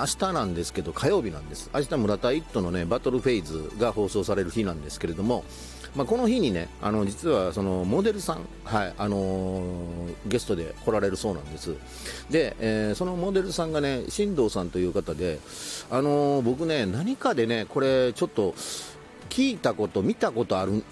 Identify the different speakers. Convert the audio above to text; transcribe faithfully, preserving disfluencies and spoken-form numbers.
Speaker 1: 日なんですけど火曜日なんです。明日村田一斗のねバトルフェイズが放送される日なんですけれども、まあ、この日にねあの実はそのモデルさん、はいあのー、ゲストで来られるそうなんです。で、えー、そのモデルさんがね新藤さんという方で、あのー、僕ね何かでねこれちょっと聞いたこと見たことある